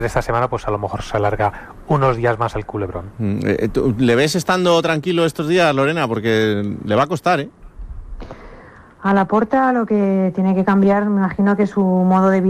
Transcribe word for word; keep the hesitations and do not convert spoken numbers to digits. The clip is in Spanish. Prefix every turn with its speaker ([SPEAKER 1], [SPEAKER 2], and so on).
[SPEAKER 1] esta semana pues a lo mejor se alarga unos días más el culebrón.
[SPEAKER 2] ¿Le ves estando tranquilo estos días, Lorena? Porque le va a costar, ¿eh?
[SPEAKER 3] A Laporta lo que tiene que cambiar, me imagino que su modo de vida